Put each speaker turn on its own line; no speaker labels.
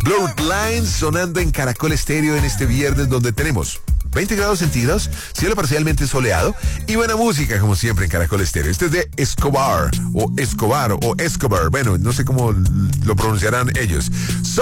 Blurred Lines sonando en Caracol Estéreo en este viernes donde tenemos 20 grados centígrados, cielo parcialmente soleado y buena música como siempre en Caracol Estéreo. Este es de Escobar, bueno, no sé cómo lo pronunciarán ellos.